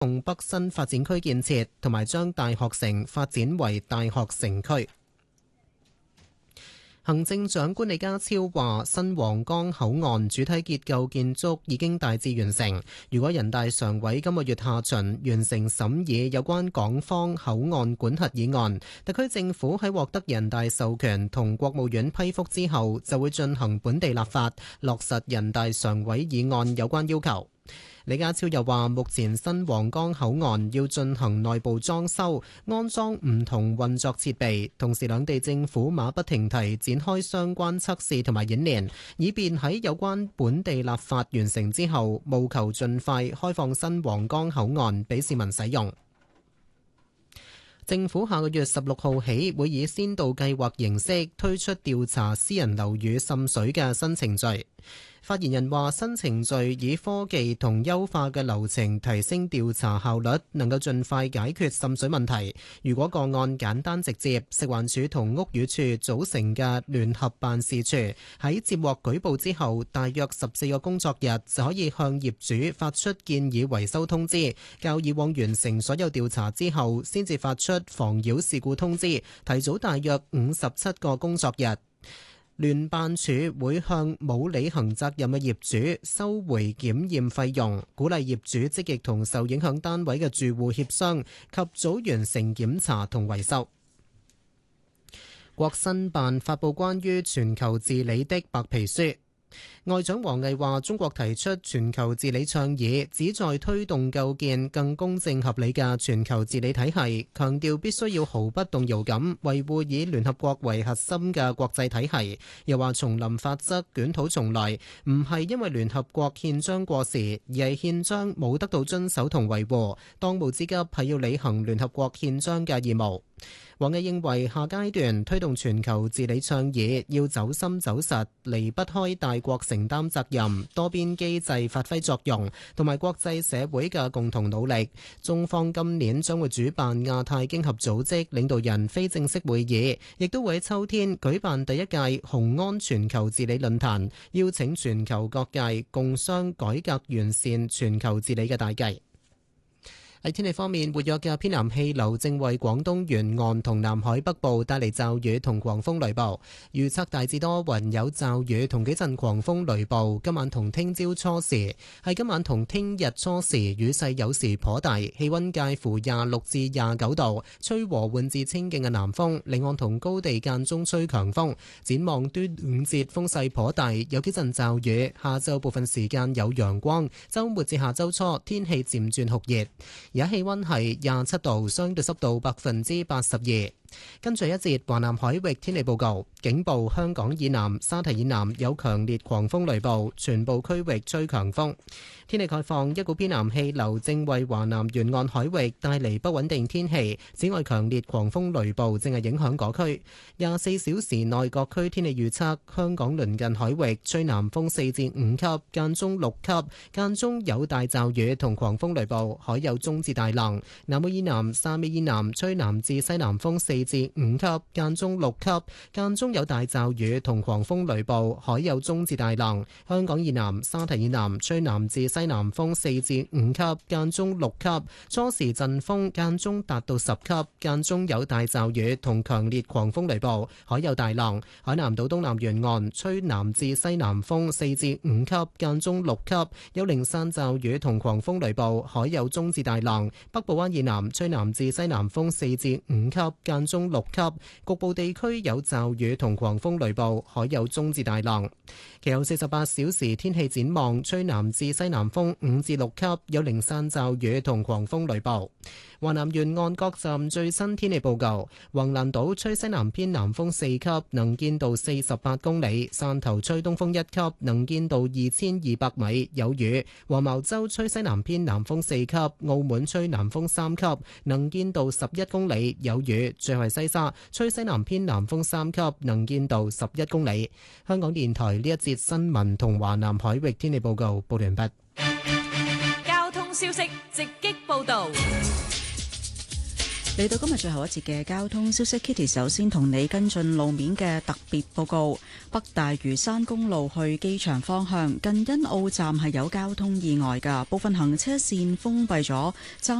動北新發展區建設，同埋將大學城發展為大學城區。行政長官李家超話：新皇崗口岸主體結構建築已經大致完成。如果人大常委今個月下旬完成審議有關港方口岸管轄議案，特區政府喺獲得人大授權同國務院批覆之後，就會進行本地立法，落實人大常委議案有關要求。李家超又話：目前新皇崗口岸要進行內部裝修，安裝唔同運作設備，同時兩地政府馬不停蹄展開相關測試同埋演練，以便喺有關本地立法完成之後，務求盡快開放新皇崗口岸俾市民使用。政府下個月16號起會以先導計劃形式推出調查私人樓宇滲水嘅新程序。發言人話：新程序以科技同優化嘅流程提升調查效率，能夠盡快解決滲水問題。如果個案簡單直接，食環署同屋宇署組成嘅聯合辦事處喺接獲舉報之後，大約14個工作日就可以向業主發出建議維修通知，較以往完成所有調查之後先至發出妨擾事故通知，提早大約57個工作日。聯辦處會向冇履行責任嘅業主收回檢驗費用，鼓勵業主積極同受影響單位嘅住戶協商，及早完成檢查同維修。國新辦發布關於全球治理的白皮書。外長王毅話：中國提出全球治理倡議，旨在推動構建更公正合理嘅全球治理體系，強調必須要毫不動搖咁維護以聯合國為核心嘅國際體系。又話叢林法則捲土重來，唔係因為聯合國憲章過時，而係憲章冇得到遵守同維護。當務之急係要履行聯合國憲章嘅義務。王毅認為下階段推動全球治理倡議要走深走實，離不開大國承擔責任、多邊機制發揮作用同埋國際社會嘅共同努力。中方今年將會主辦亞太經合組織領導人非正式會議，亦都會喺秋天舉辦第一屆雄安全球治理論壇，邀請全球各界共商改革完善全球治理嘅大計。喺天氣方面，活躍嘅偏南氣流正為廣東沿岸同南海北部帶嚟驟雨同狂風雷暴。預測大致多雲有驟雨同幾陣狂風雷暴。今晚同聽朝初時係今晚同聽日初時雨勢有時頗大，氣溫介乎26至29度，吹和緩至清勁嘅南風，離岸同高地間中吹強風。展望端午節風勢頗大，有幾陣驟雨。下晝部分時間有陽光，週末至下週初天氣漸轉酷熱。而家氣溫係27度，相對濕度82%。跟住一節華南海域天氣報告，警報香港以南、沙堤以南有強烈狂風雷暴，全部區域吹強風。天氣概況，一股偏南氣流正為華南沿岸海域帶嚟不穩定天氣，此外強烈狂風雷暴正係影響嗰區。24小時內各區天氣預測，香港鄰近海域吹南風4至5級，間中6級，間中有大驟雨同狂風雷暴，海有中至大浪。南澳以南、汕尾以南吹南至西南風4至5級，間中6級，間中有大驟雨同狂風雷暴，海有中至大浪。香港以南、沙堤以南吹南至西南風4至5級，間中6級，初時陣風間中達到10級，間中有大驟雨同強烈狂風雷暴，海有大浪。海南島東南沿岸吹南至西南風4至5級，間中6級，有零散驟雨同狂風雷暴，海有中至大浪。北部灣以南吹南至西南風4至5級，間中6級，局部地區有驟雨同狂風雷暴，海有中至大浪。其後48小時天氣展望，吹南至西南風5至6級，有零散驟雨同狂風雷暴。華南沿岸各站最新天氣報告：橫瀾島吹西南偏南風4級，能見度48公里；汕頭吹東風1級，能見度2200米，有雨；黃茅洲吹西南偏南風4級，澳門吹南風3級，能見度11公里，有雨。最後係西沙吹西南偏南風3級，能見度11公里。香港電台呢一節新聞同華南海域天氣報告報完畢。 交通消息直擊報道。 嚟到今日最後一節嘅交通消息 ，Kitty 首先同你跟進路面嘅特別報告。北大嶼山公路去機場方向近欣澳站係有交通意外㗎，部分行車線封閉咗，